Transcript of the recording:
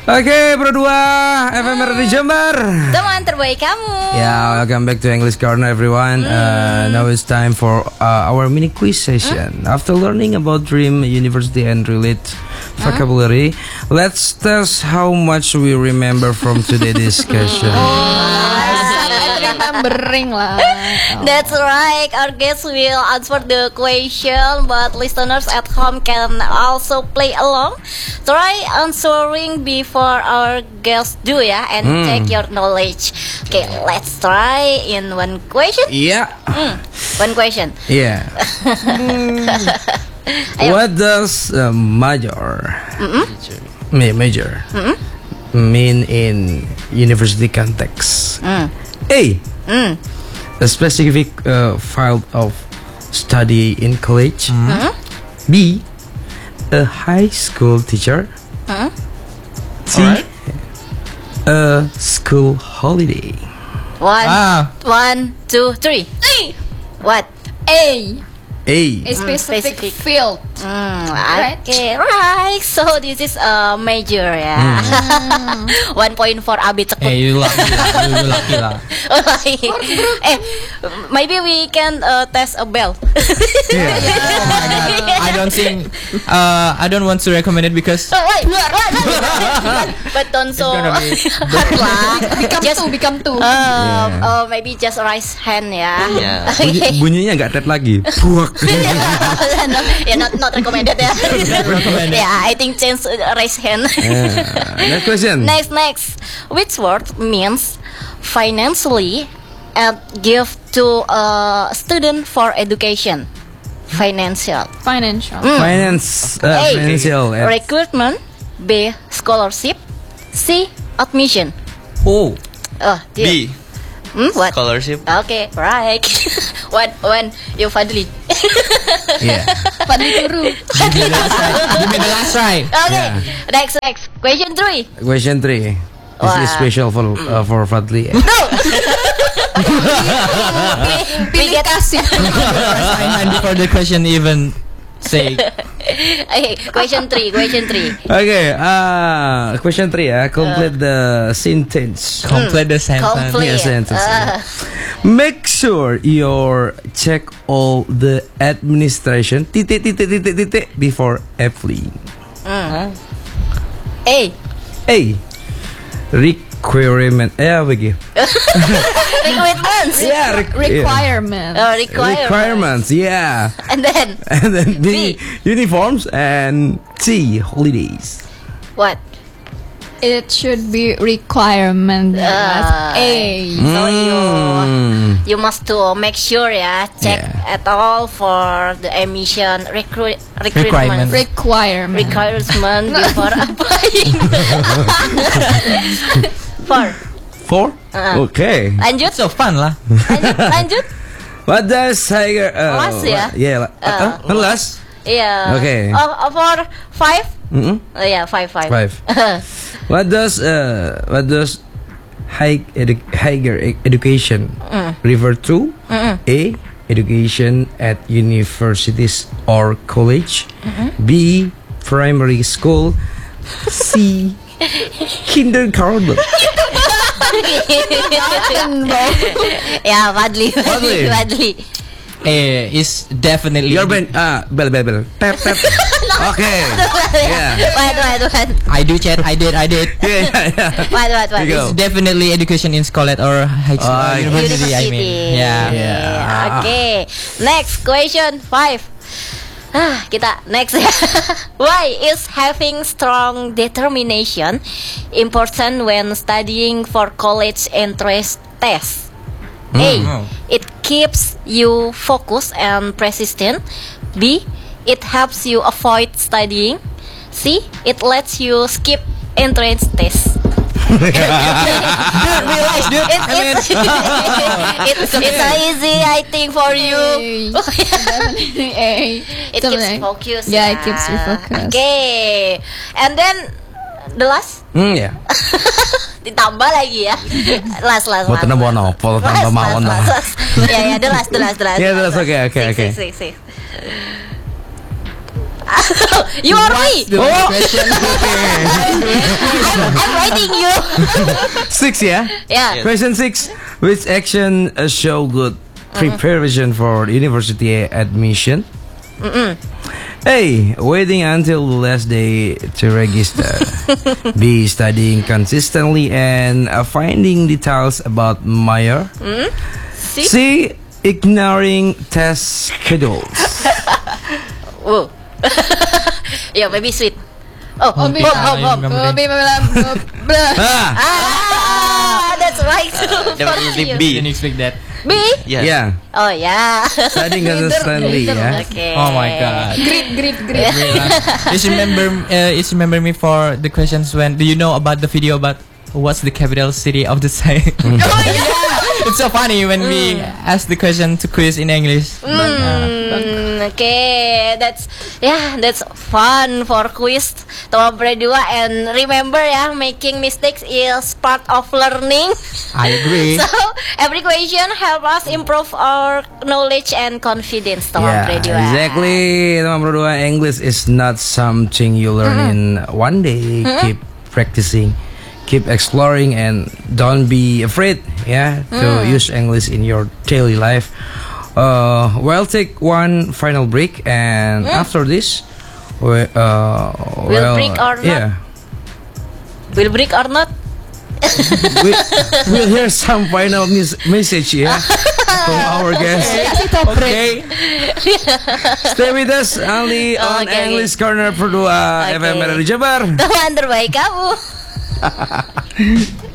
Oke, Bro 2 FM di Jember. Teman terbaik kamu. Yeah, welcome back to English Corner, everyone. Now it's time for our mini quiz session. After learning about dream, university, and relate vocabulary, let's test how much we remember from today's discussion. Remembering lah. That's right. Our guests will answer the question, but listeners at home can also play along. Try answering before our guests do ya, and check your knowledge. Okay, let's try in one question. Yeah. One question. Yeah. What does major mean in university context? A. A specific field of study in college. B. A high school teacher. C. A school holiday. One, two, three. What? A A. specific field. Right. Okay, right. So this is a major ya. 1 point for Abi Tekut. You lucky lah. Maybe we can test a bell. I don't think. I don't want to recommend it because. Wait. But don't so hard lah. Become two. Maybe just raise hand ya. Bunyinya nggak tet lagi. Buak. Not recommended ya. Yeah, I think change raise hand. Next question. Next. Which word means financially and give to a student for education? Financial. Financial. Financial. Recruitment. B. Scholarship. C. Admission. B. What? Scholarship. Okay, right. When you Fadli. Yeah. Fadli Guru. Give me the last try. Okay. Yeah. Next. Question 3. Question 3. This is special for Fadli. Pilih kasih. Before the question even say. Okay, question 3. Okay, question 3 ya. Complete the sentence. Complete the sentence. Yeah, sentence. Make sure you check all the administration before applying. A. Requirement. Begini. Requirements. Yeah, Requirement. requirements. Yeah. And then B. Uniforms, and C. Holidays. what? It should be requirement. A. So you must to make sure ya, check at all for the admission recruitment Requirement. before applying. 4. Okay. Lanjut. So fun lah. Lanjut. What does Tiger? Last ya? Yeah. Last. Iya. Okay. For 5? Yeah, 5. 5. What does higher education refer to? A. Education at universities or college. B. Primary school. C. Kindergarten. Ya, Fadli. Is definitely. Your band. Bell. Tap. Okay. Yeah. Wait. I do chat. I did. Yeah. Wait. You go. It's definitely education in college or high school, university. I mean, Yeah. Okay. Next question 5. Kita next ya. Why is having strong determination important when studying for college entrance test? A. It keeps you focused and persistent. B. It helps you avoid studying. C. It lets you skip entrance test. realize, dude. It's easy, I think, for you. Definitely A. It keeps focus. Yeah, it keeps you focused. Okay, and then the last Yeah. ditambah lagi ya. Last. Mau tambah nopo, tambah mawon lah. Ya, the last. Yeah, that's okay. Six. You or me? The question. I'm writing you. 6 ya. Yeah. Question 6. Which action show good preparation for university admission? A. Waiting until the last day to register. B. Studying consistently and finding details about major. C. Ignoring test schedules. Whoa. Yeah, maybe sweet. Oh, Hobi bilang blah. That's right. Definitely For B. you. Didn't expect that. B. Yes. Yeah. Oh yeah. Studying consistently ya. Okay. Oh my god. Grit. Just remember me for the questions when. Do you know about the video about what's the capital city of the site? Oh yeah. It's so funny when we ask the question to quiz in English. Okay, that's fun for quiz teman berdua, and remember ya, making mistakes is part of learning. I agree. So every question help us improve our knowledge and confidence teman Yeah, berdua. exactly. Teman berdua, English is not something you learn in one day. Keep practicing, keep exploring, and don't be afraid, to use English in your daily life. We'll take one final break, and after this, we'll break or not? Yeah, Will break or not? we'll hear some final message from our guest. Okay. Stay with us only on Okay. English Corner Perdua Okay. FM Radio Jabar. Teman terbaik kamu.